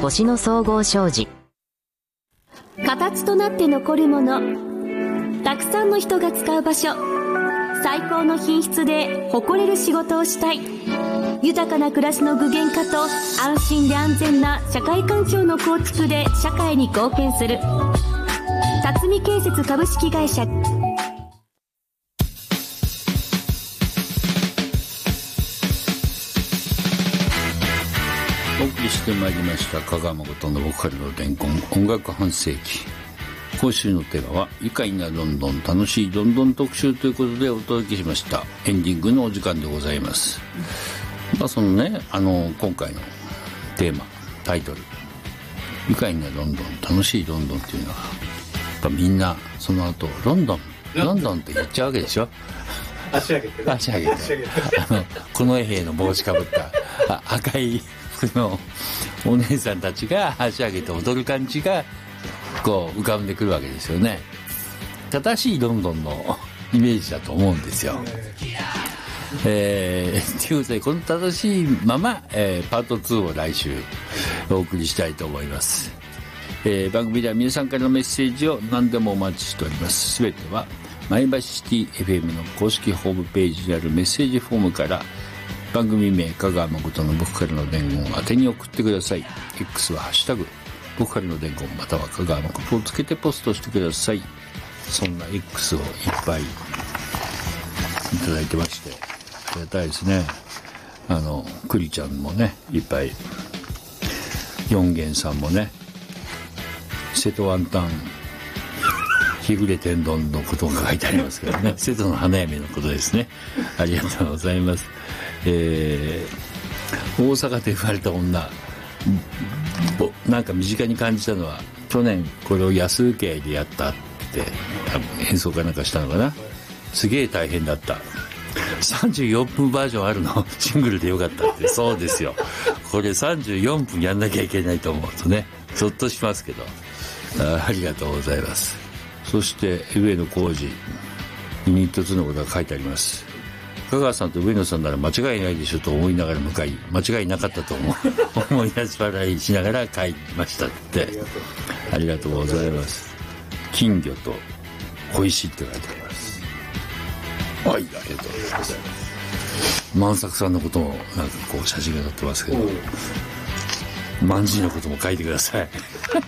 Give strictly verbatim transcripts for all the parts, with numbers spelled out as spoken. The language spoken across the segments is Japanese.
星野総合商事。 形となって残るもの、たくさんの人が使う場所、最高の品質で誇れる仕事をしたい。豊かな暮らしの具現化と安心で安全な社会環境の構築で社会に貢献する。辰巳建設株式会社。 お送りしてまいりました香川誠のボーカルの伝言音楽半世紀。今週のテーマは愉快なロンドン楽しいロンドン特集ということでお届けしました。エンディングのお時間でございます。まあそのねあの今回のテーマタイトル愉快なロンドン楽しいロンドンっていうのはやっぱみんなその後ロンドンロンドンって言っちゃうわけでしょ。 足上げて、ね、 足上げてあの近衛兵の帽子かぶった赤い服のお姉さんたちが足上げて踊る感じがこう浮かんでくるわけですよね。正しいロンドンのイメージだと思うんですよ。えー、ということでこの正しいまま、えー、パートツーを来週お送りしたいと思います。えー、番組では皆さんからのメッセージを何でもお待ちしております。すべては前橋シティ エフエム の公式ホームページにあるメッセージフォームから番組名香川誠の僕からの伝言を宛てに送ってください。 X はハッシュタグ僕からの伝言または香川誠をつけてポストしてください。そんな X をいっぱいいただいてましてありがたいですね。あのクリちゃんもねいっぱい、四元さんもね、瀬戸ワンタン日暮れ天丼のことが書いてありますけどね瀬戸の花嫁のことですね。ありがとうございます。えー、大阪で生まれた女、なんか身近に感じたのは去年これを安請け合いでやったって演奏かなんかしたのかな。すげえ大変だった。さんじゅうよんぷんバージョンあるのシングルでよかったって。そうですよ、これさんじゅうよんぷんやんなきゃいけないと思うとねゾッとしますけど あ, ありがとうございます。そして上野浩二ユニットツーのことが書いてあります。香川さんと上野さんなら間違いないでしょと思いながら向かい間違いなかったと思う思い出し笑いしながら書いましたって。ありがとうございます。金魚と小石って書いてあります。はい、ありがとうございます。万作さんのこともなんかこう写真が載ってますけど、万事のことも書いてください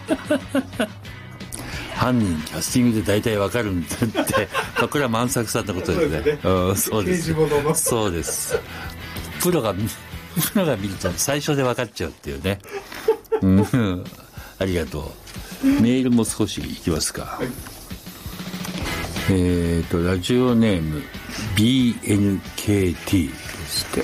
犯人キャスティングで大体わかるんだってこれは万作さんのことですね。うん、そうです。そうです。プロがプロが見ると最初で分かっちゃうっていうね。うん、ありがとう。メールも少しいきますか。はい、えっとラジオネーム ビーエヌケーティー ですって。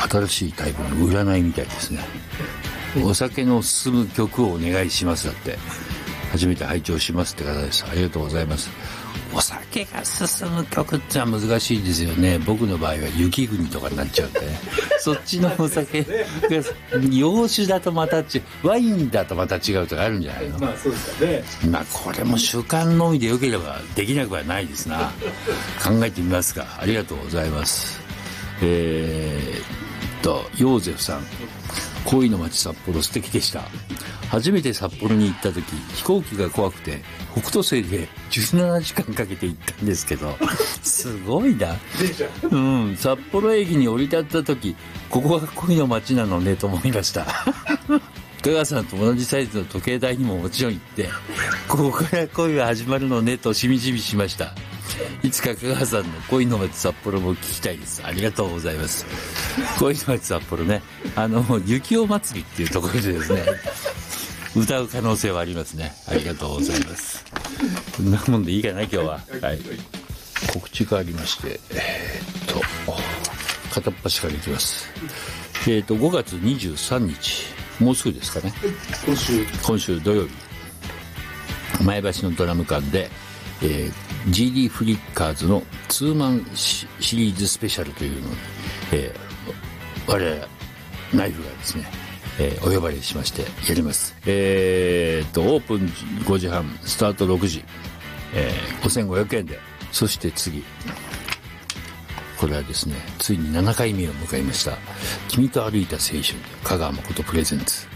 新しいタイプの占いみたいですね。お酒の進む曲をお願いしますだって。初めて拝聴しますって方です。ありがとうございます。お酒が進む曲ってのは難しいですよね。僕の場合は雪国とかになっちゃうんでねそっちのお酒が洋酒だとまた違う、ワインだとまた違うとかあるんじゃないの。まあそうですかね。まあこれも習慣のみでよければできなくはないですな。考えてみますか。ありがとうございます。えー、っとヨーゼフさん、恋の街札幌素敵でした。初めて札幌に行った時飛行機が怖くて北斗星でじゅうななじかんかけて行ったんですけどすごいな。うん、札幌駅に降り立った時ここが恋の街なのねと思いました香川さんと同じサイズの時計台にももちろん行ってここから恋が始まるのねとしみじみしました。いつか香川さんの恋の街札幌も聞きたいです。ありがとうございます。恋の街札幌ね、あの雪男祭りっていうところでですね歌う可能性はありますね。ありがとうございます。こんなもんでいいかな今日は。はい、告知がありまして、えー、っと片っ端からいきます。えー、っとごがつにじゅうさんにち、もうすぐですかね。今週今週土曜日前橋のドラム館で、えー、ジーディー フリッカーズのツーマン シ, シリーズスペシャルというのに、えー、我々ナイフがですね、えー、お呼ばれしましてやります。えー、っとオープンごじはんスタートろくじ、えー、ごせんごひゃくえんで、そして次これはですねついにななかいめを迎えました君と歩いた青春香川誠プレゼンツ